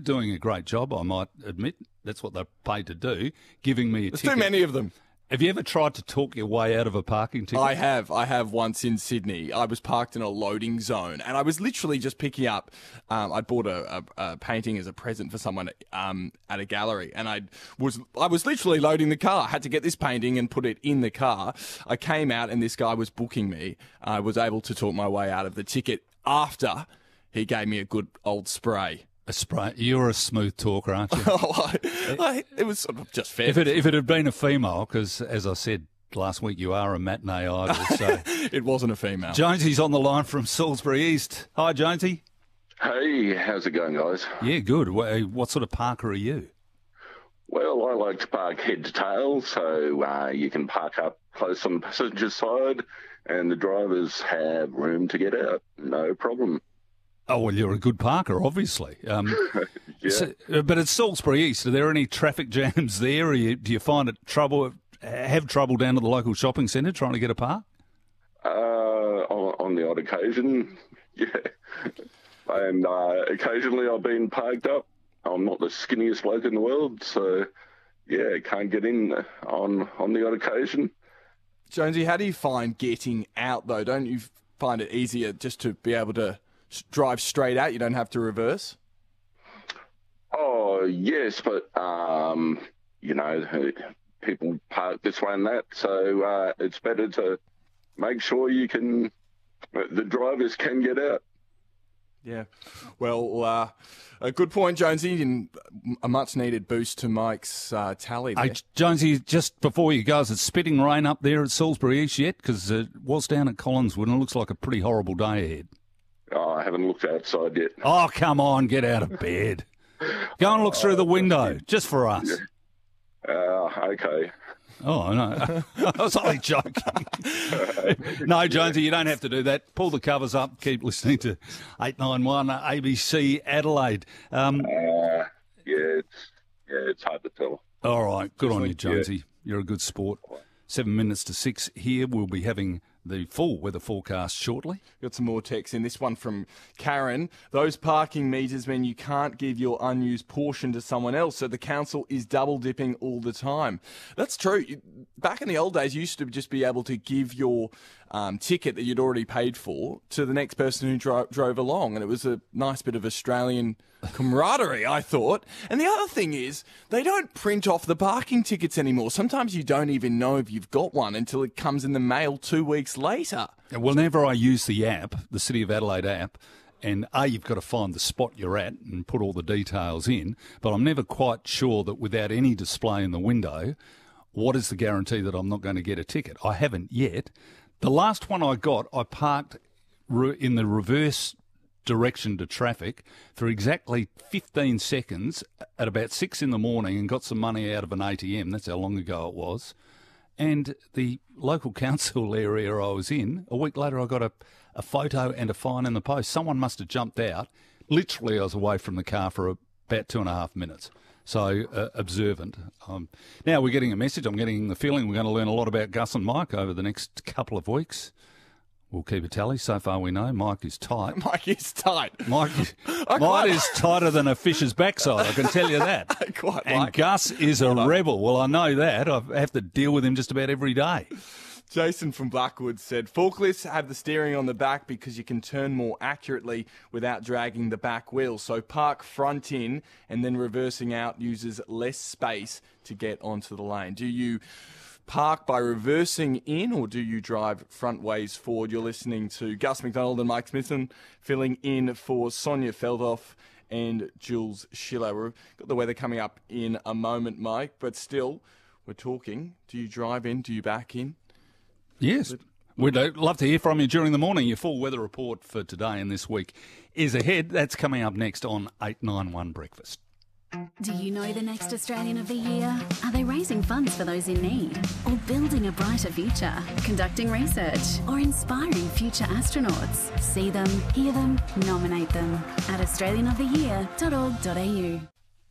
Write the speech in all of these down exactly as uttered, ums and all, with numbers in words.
doing a great job, I might admit. That's what they're paid to do, giving me a There's ticket. too many of them. Have you ever tried to talk your way out of a parking ticket? I have. I have once in Sydney. I was parked in a loading zone, and I was literally just picking up. Um, I bought a, a, a painting as a present for someone um, at a gallery, and I was I was literally loading the car. I had to get this painting and put it in the car. I came out, and this guy was booking me. I was able to talk my way out of the ticket after he gave me a good old spray. A spray. You're a smooth talker, aren't you? Oh, I, I, it was sort of just fair. If it if it had been a female, because as I said last week, you are a matinee idol. So it wasn't a female. Jonesy's on the line from Salisbury East. Hi, Jonesy. Hey, how's it going, guys? Yeah, good. What, what sort of parker are you? Well, I like to park head to tail, so uh, you can park up close on the passenger side, and the drivers have room to get out. No problem. Oh, well, you're a good parker, obviously. Um, Yeah. so, uh, but it's Salisbury East. Are there any traffic jams there? Or you, do you find it trouble, have trouble down to the local shopping centre trying to get a park? Uh, on, on the odd occasion, yeah. And uh, occasionally I've been parked up. I'm not the skinniest bloke in the world, so, yeah, can't get in on, on the odd occasion. Jonesy, how do you find getting out, though? Don't you find it easier just to be able to drive straight out? You don't have to reverse? Oh, yes, but, um, you know, people park this way and that, so uh, it's better to make sure you can, the drivers can get out. Yeah. Well, uh, a good point, Jonesy, and a much-needed boost to Mike's uh, tally there. Hey, Jonesy, just before you go, is it spitting rain up there at Salisbury East yet? Because it was down at Collinswood and it looks like a pretty horrible day ahead. Oh, I haven't looked outside yet. Oh, come on, get out of bed. Go and look through the window, just for us. Uh, okay. Oh, no. I was only joking. No, Jonesy, you don't have to do that. Pull the covers up. Keep listening to eight nine one A B C Adelaide. Um, Uh, yeah, it's, yeah, it's hard to tell. all right. Good on you, Jonesy. You're a good sport. Seven minutes to six here. We'll be having the full weather forecast shortly. Got some more texts in. This one from Karen. Those parking meters mean you can't give your unused portion to someone else, so the council is double dipping all the time. That's true. You- Back in the old days, you used to just be able to give your um, ticket that you'd already paid for to the next person who dro- drove along, and it was a nice bit of Australian camaraderie, I thought. And the other thing is, they don't print off the parking tickets anymore. Sometimes you don't even know if you've got one until it comes in the mail two weeks later. And whenever I use the app, the City of Adelaide app, and A, you've got to find the spot you're at and put all the details in, but I'm never quite sure that without any display in the window, what is the guarantee that I'm not going to get a ticket? I haven't yet. The last one I got, I parked re- in the reverse direction to traffic for exactly fifteen seconds at about six in the morning and got some money out of an A T M. That's how long ago it was. And the local council area I was in, a week later I got a, a photo and a fine in the post. Someone must have jumped out. Literally, I was away from the car for about two and a half minutes. So uh, observant. Um, now we're getting a message. I'm getting the feeling we're going to learn a lot about Gus and Mike over the next couple of weeks. We'll keep a tally. So far we know Mike is tight. Mike is tight. Mike, is, I Mike quite- is tighter than a fish's backside, I can tell you that. I quite and like it. Gus is a rebel. Well, I know that. I have to deal with him just about every day. Jason from Blackwood said, forklifts have the steering on the back because you can turn more accurately without dragging the back wheel. So park front in and then reversing out uses less space to get onto the lane. Do you park by reversing in or do you drive front ways forward? You're listening to Gus McDonald and Mike Smithson filling in for Sonia Feldoff and Jules Schiller. We've got the weather coming up in a moment, Mike, but still, we're talking. Do you drive in? Do you back in? Yes. We'd uh, love to hear from you during the morning. Your full weather report for today and this week is ahead. That's coming up next on eight nine one Breakfast. Do you know the next Australian of the Year? Are they raising funds for those in need? Or building a brighter future? Conducting research? Or inspiring future astronauts? See them, hear them, nominate them at australian of the year dot org dot a u.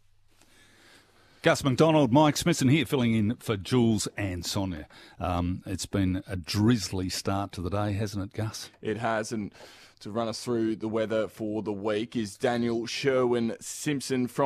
Gus McDonald, Mike Smithson here filling in for Jules and Sonia. Um, it's been a drizzly start to the day, hasn't it, Gus? It has, and to run us through the weather for the week is Daniel Sherwin Simpson from